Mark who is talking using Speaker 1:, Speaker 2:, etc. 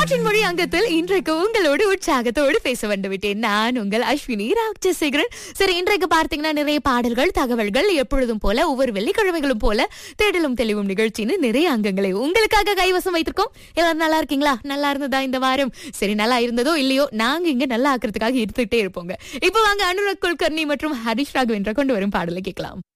Speaker 1: காற்றின் மொழி அங்கத்தில் இன்றைக்கு உங்களோடு உற்சாகத்தோடு பேச வந்துவிட்டேன். நான் உங்கள் அஸ்வினி ராஜசேகரன். சரி, இன்றைக்கு பார்த்தீங்கன்னா நிறைய பாடல்கள், தகவல்கள், எப்பொழுதும் போல ஒவ்வொரு வெள்ளிக்கிழமைகளும் போல தேடலும் தெளிவும் நிகழ்ச்சின்னு நிறைய அங்கங்களை உங்களுக்காக கைவசம் வைத்திருக்கோம். எல்லாரும் நல்லா இருக்கீங்களா? நல்லா இருந்ததா இந்த வாரம்? சரி, நல்லா இருந்ததோ இல்லையோ, நாங்க இங்க நல்லா ஆக்குறதுக்காக இருந்துகிட்டே இருப்போங்க. இப்ப வாங்க அனுராக் குல்கர்னி மற்றும் ஹரிஷ் ராகவேந்திரா கொண்டு வரும் பாடலை கேட்கலாம்.